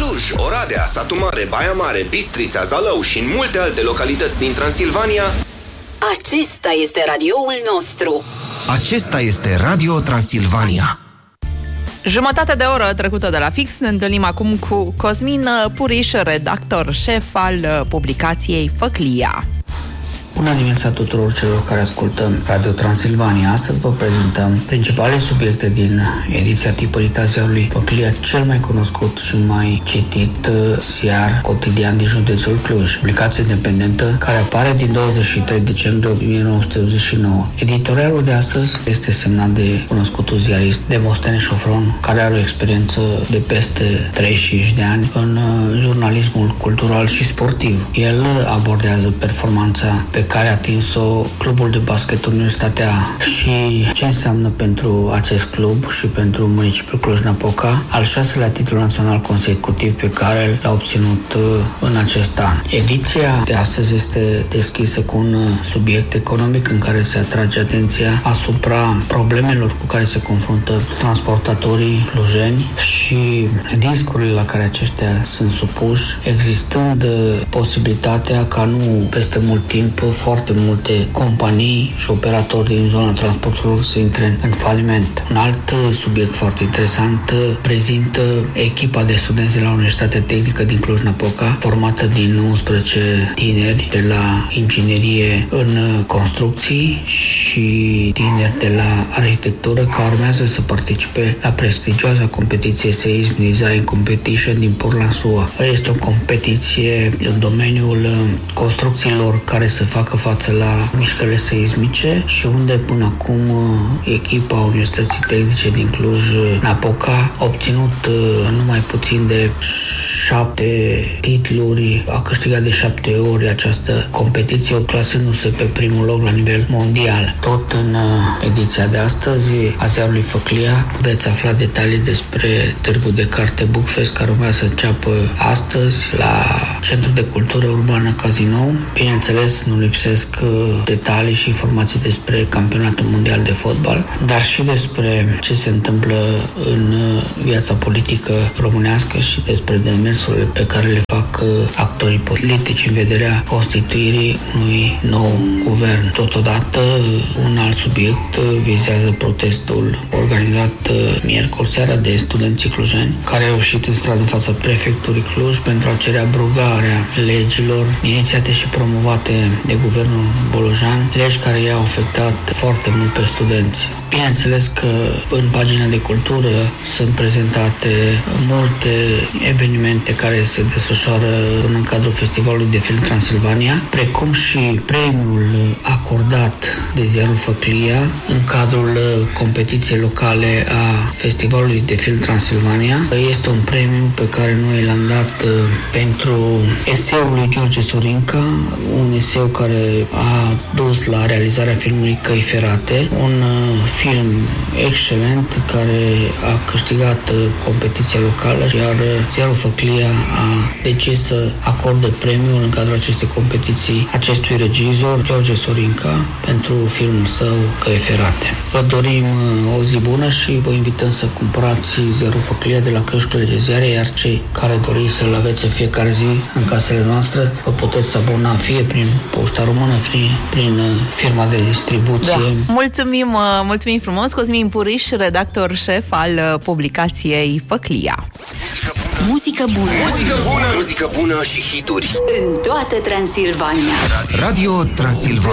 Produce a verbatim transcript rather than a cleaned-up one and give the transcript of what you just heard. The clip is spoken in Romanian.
Cluj, Oradea, Satu Mare, Baia Mare, Bistrița, Zalău și în multe alte localități din Transilvania. Acesta este radioul nostru. Acesta este Radio Transilvania. Jumătate de oră trecută de la fix, ne întâlnim acum cu Cosmin Puriș, redactor șef al publicației Făclia. Bună dimineața tuturor celor care ascultăm Radio Transilvania. Astăzi vă prezentăm principalele subiecte din ediția tipărită a ziarului Făclia, cel mai cunoscut și mai citit ziar cotidian din județul Cluj, publicație independentă care apare din douăzeci și trei decembrie o mie nouă sute optzeci și nouă. Editorialul de astăzi este semnat de cunoscutul ziarist Demostene Șofron, care are o experiență de peste treizeci și cinci de ani în jurnalismul cultural și sportiv. El abordează performanța pe care a atins-o clubul de basket Universitatea și ce înseamnă pentru acest club și pentru municipiul Cluj-Napoca al șaselea titlu național consecutiv pe care l-a obținut în acest an. Ediția de astăzi este deschisă cu un subiect economic în care se atrage atenția asupra problemelor cu care se confruntă transportatorii clujeni și riscurile la care aceștia sunt supuși, existând posibilitatea ca nu peste mult timp foarte multe companii și operatori din zona transporturilor să intre în faliment. Un alt subiect foarte interesant prezintă echipa de studenți de la Universitatea Tehnică din Cluj-Napoca, formată din unsprezece tineri de la inginerie în construcții și tineri de la arhitectură, care urmează să participe la prestigioasa competiție Seism Design Competition din Portland, S U A. Este o competiție în domeniul construcțiilor care să facă față la mișcările seismice și unde până acum echipa Universității Tehnice din Cluj-Napoca a obținut numai puțin de șapte titluri, a câștigat de șapte ori această competiție, clasându-se pe primul loc la nivel mondial. Tot în ediția de astăzi a ziarului Făclia veți afla detalii despre Târgul de Carte Bookfest, care urmează să înceapă astăzi la Centrul de Cultură Urbană Cazinou. Bineînțeles, nu lipsesc detalii și informații despre Campionatul Mondial de Fotbal, dar și despre ce se întâmplă în viața politică românească și despre demersurile pe care le fac actorii politici în vederea constituirii unui nou guvern. Totodată, un alt subiect vizează protestul organizat miercuri seara de studenții clujeni, care au ieșit în stradă în fața prefecturii Cluj pentru a cere abrogarea legilor inițiate și promovate de guvernul Bolojan, legi care i-au afectat foarte mult pe studenți. Bineînțeles că în pagina de cultură sunt prezentate multe evenimente care se desfășoară în cadrul Festivalului de Film Transilvania, precum și premiul acordat de ziarul Făclia în cadrul competiției locale a Festivalului de Film Transilvania. Este un premiu pe care noi l-am dat pentru eseul lui George Sorinca, un eseu care a dus la realizarea filmului Căi Ferate, un film excelent care a câștigat competiția locală, iar ziarul Făclia a decis să acorde premiul în cadrul acestei competiții acestui regizor, George Sorinca, pentru filmul său Căi Ferate. Vă dorim o zi bună și vă invităm să cumpărați ziarul Făclia de la kioscurile de ziare, iar cei care doriți să-l aveți în fiecare zi în casele noastre, vă puteți abona fie prin Poșta Română, fie prin firma de distribuție. Da. Mulțumim, mulțumim frumos, Cosmin Puriș, redactor șef al publicației Făclia. Muzică bună. Muzică bună, muzică bună și hituri în toată Transilvania. Radio Transilvania.